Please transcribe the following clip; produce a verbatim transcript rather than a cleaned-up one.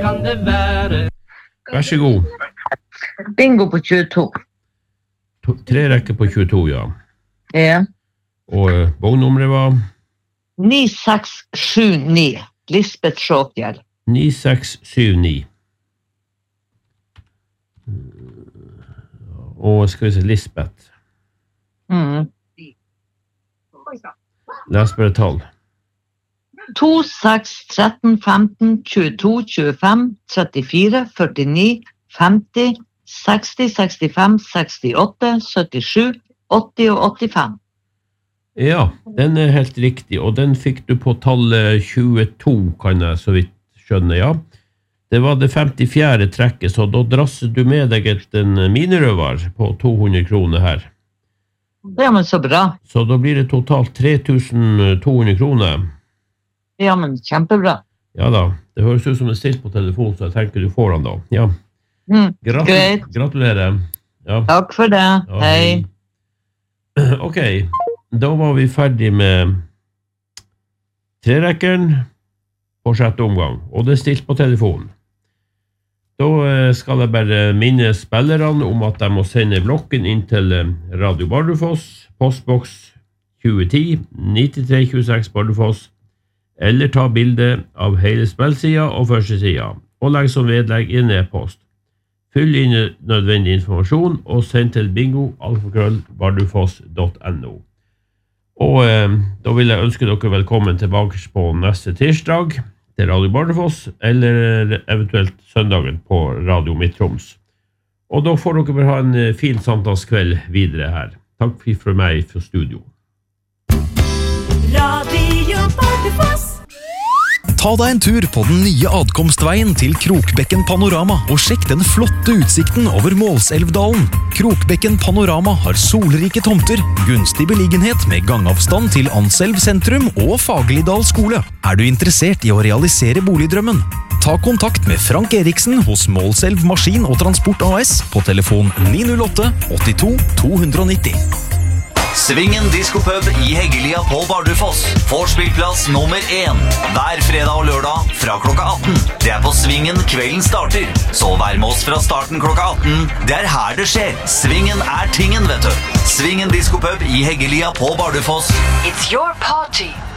kan det være. Vær så god. Bingo på tjueto. To, tre rekker på tjueto, ja. Ja. Og uh, vognnummeret var? ni seks sju ni. Lisbeth Sjåfjell. ni seks sju ni. Og skal vi se, Lisbeth. Mm. Les bare tall. to seks tretten femten tjueto tjuefem trettifire førtini femti seksti sekstifem sekstiåtte syttisju åtti og åttifem. Ja, den er helt riktig, og den fikk du på tallet tjueto, kan jeg så vidt skjønne, ja. Det var det femtifjerde trekket, så da drasser du med deg et en minirøver på to hundre kroner her. Ja, men så bra. Så da blir det totalt tre tusen to hundre kroner. Ja, men kjempebra. Ja da, det høres ut som det er stilt på telefon, så jeg tenker du får den da. Ja. Mm, Gratul greit. Gratulerer. Ja. Takk for det. Ja, hei. Ok, da var vi ferdig med trerekkeren på sjette omgang, og det er stilt på telefon. Da skal jeg bare minne spillerne om at de må sende blokken inn til Radio Bardufoss, postboks tjue ti nittitre tjueseks Bardufoss, eller ta bilde av hele spillsida og første sida, og legg som vedlegg i en e-post. Fyll inn nødvendig informasjon og send til bingo alfakrøll bardufoss punktum no. Og eh, da vil jeg ønske dere velkommen tilbake på neste tirsdag til Radio Bardufoss, eller eventuelt søndagen på Radio Midt-Troms. Og da får dere bare ha en fin samtalskveld videre her. Takk for meg fra studio. Radio Bardufoss. Ta deg en tur på den nye adkomstveien til Krokbekken Panorama og sjekk den flotte utsikten over Målselvdalen. Krokbekken Panorama har solrike tomter, gunstig beliggenhet med gangavstand til Anselv sentrum og Fagerlidal skole. Er du interessert i å realisere boligdrømmen? Ta kontakt med Frank Eriksen hos Målselv Maskin og Transport A S på telefon ni null åtte åttito to nitti. Svingen Diskopub i Heggelia på Bardufoss. Vorspillplass nummer én. Hver fredag og lørdag fra klokka atten. Det er på Svingen kvelden starter. Så vær med oss fra starten klokka atten. Det er her det skjer. Svingen er tingen, vet du. Svingen Diskopub i Heggelia på Bardufoss. It's your party.